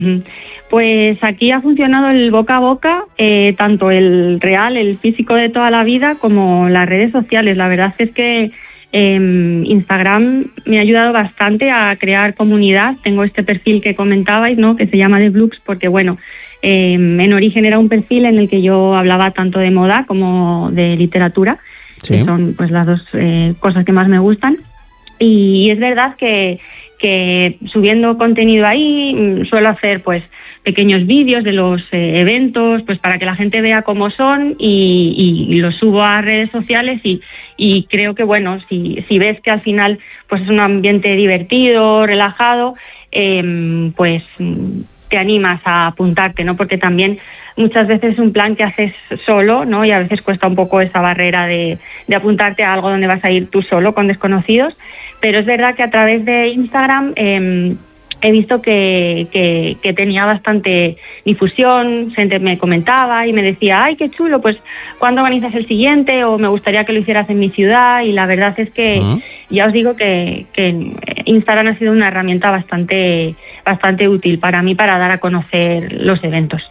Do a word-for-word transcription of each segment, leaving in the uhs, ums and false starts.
Pues aquí ha funcionado el boca a boca, eh, tanto el real, el físico de toda la vida, como las redes sociales. La verdad es que eh, Instagram me ha ayudado bastante a crear comunidad. Tengo este perfil que comentabais, ¿no?, que se llama The Blooks, porque bueno, eh, en origen era un perfil en el que yo hablaba tanto de moda como de literatura, sí, que son pues las dos eh, cosas que más me gustan. Y, y es verdad que que subiendo contenido ahí suelo hacer pues pequeños vídeos de los eh, eventos, pues para que la gente vea cómo son, y, y, y los subo a redes sociales, y, y creo que bueno, si, si ves que al final pues es un ambiente divertido, relajado, eh, pues te animas a apuntarte, ¿no? Porque también muchas veces es un plan que haces solo, ¿no? Y a veces cuesta un poco esa barrera de, de apuntarte a algo donde vas a ir tú solo con desconocidos. Pero es verdad que a través de Instagram eh, he visto que, que, que tenía bastante difusión, gente me comentaba y me decía, ay, qué chulo, pues ¿cuándo organizas el siguiente? O me gustaría que lo hicieras en mi ciudad. Y la verdad es que uh-huh. ya os digo que, que Instagram ha sido una herramienta bastante, bastante útil para mí para dar a conocer los eventos.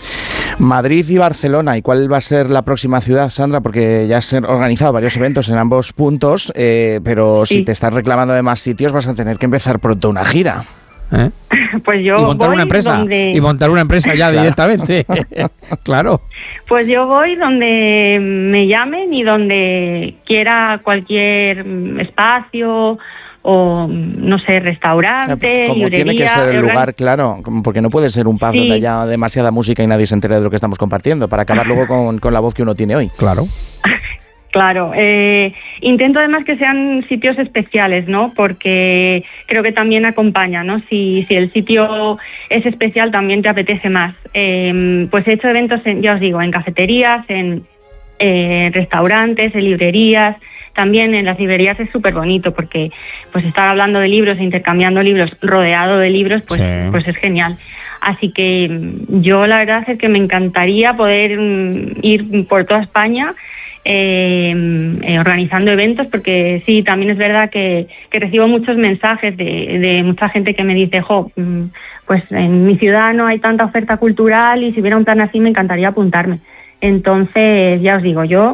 Madrid y Barcelona, ¿y cuál va a ser la próxima ciudad, Sandra? Porque ya has organizado varios eventos en ambos puntos, eh, pero sí. si te estás reclamando de más sitios vas a tener que empezar pronto una gira. ¿Eh? Pues yo y montar voy una empresa donde... y montar una empresa ya claro. directamente. Claro. Pues yo voy donde me llamen y donde quiera cualquier espacio, o no sé, restaurante, como librería, tiene que ser el lugar, claro, porque no puede ser un pub sí. donde haya demasiada música y nadie se entere de lo que estamos compartiendo, para acabar luego con, con la voz que uno tiene hoy. Claro. Claro, eh, intento además que sean sitios especiales, ¿no? Porque creo que también acompaña, ¿no? Si, si el sitio es especial también te apetece más. Eh, pues he hecho eventos, en, ya os digo, en cafeterías, en eh, restaurantes, en librerías. También en las librerías es súper bonito porque pues estar hablando de libros e intercambiando libros rodeado de libros, pues, sí. pues es genial. Así que yo la verdad es que me encantaría poder ir por toda España eh, eh, organizando eventos, porque sí, también es verdad que, que recibo muchos mensajes de, de mucha gente que me dice, jo, pues en mi ciudad no hay tanta oferta cultural y si hubiera un plan así me encantaría apuntarme. Entonces, ya os digo, yo...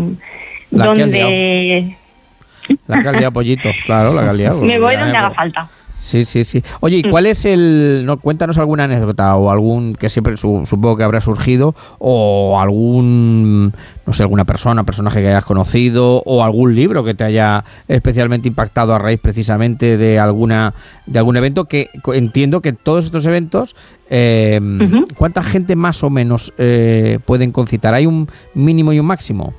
La donde... La calidad, pollitos, claro, la calidad. Me voy donde haga falta. Sí, sí, sí. Oye, ¿y cuál es el...? No, cuéntanos alguna anécdota o algún que siempre su, supongo que habrá surgido, o algún, no sé, alguna persona, personaje que hayas conocido, o algún libro que te haya especialmente impactado a raíz precisamente de alguna de algún evento, que entiendo que todos estos eventos, eh, uh-huh. ¿cuánta gente más o menos eh, pueden concitar? ¿Hay un mínimo y un máximo?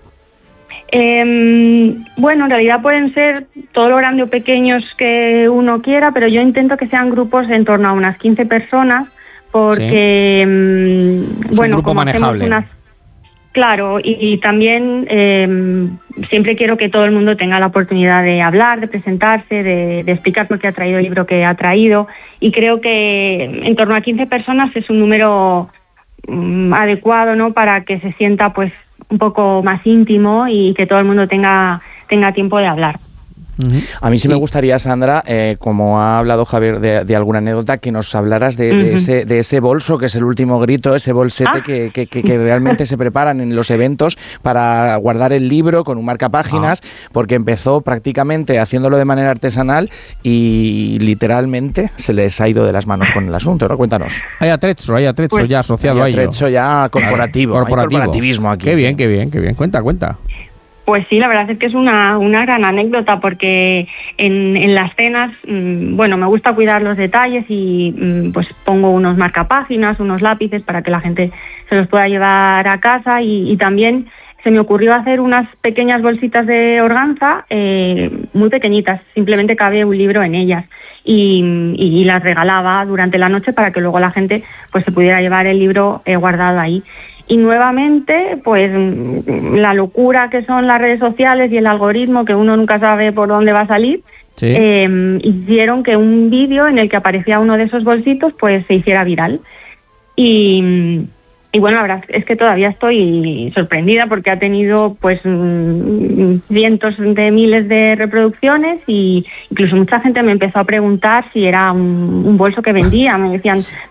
Eh, bueno, en realidad pueden ser todo lo grande o pequeños que uno quiera, pero yo intento que sean grupos en torno a unas quince personas, porque, sí. es bueno, un grupo como manejable. Unas, claro, y, y también eh, siempre quiero que todo el mundo tenga la oportunidad de hablar, de presentarse, de, de explicar por qué ha traído el libro que ha traído, y creo que en torno a quince personas es un número um, adecuado, ¿no?, para que se sienta, pues, un poco más íntimo y que todo el mundo tenga tenga tiempo de hablar. A mí sí me gustaría, Sandra, eh, como ha hablado Javier de, de alguna anécdota, que nos hablaras de, uh-huh. de, ese, de ese bolso que es el último grito, ese bolsete ah. que, que, que, que realmente se preparan en los eventos para guardar el libro con un marcapáginas, ah. porque empezó prácticamente haciéndolo de manera artesanal y literalmente se les ha ido de las manos con el asunto, ¿no? Cuéntanos. Hay atrezzo, hay atrezzo pues, ya asociado a ello. Hay atrezzo ya corporativo, claro, corporativo. Hay corporativismo aquí. Qué bien, sí. qué bien, qué bien. Cuenta, cuenta. Pues sí, la verdad es que es una, una gran anécdota, porque en, en las cenas, mmm, bueno, me gusta cuidar los detalles y mmm, pues pongo unos marcapáginas, unos lápices para que la gente se los pueda llevar a casa, y, y también se me ocurrió hacer unas pequeñas bolsitas de organza eh, muy pequeñitas, simplemente cabe un libro en ellas, y, y, y las regalaba durante la noche para que luego la gente pues se pudiera llevar el libro eh, guardado ahí. Y nuevamente, pues la locura que son las redes sociales y el algoritmo, que uno nunca sabe por dónde va a salir, sí. eh, hicieron que un vídeo en el que aparecía uno de esos bolsitos pues se hiciera viral. Y, y bueno, la verdad es que todavía estoy sorprendida porque ha tenido pues cientos de miles de reproducciones, y incluso mucha gente me empezó a preguntar si era un, un bolso que vendía. Me decían,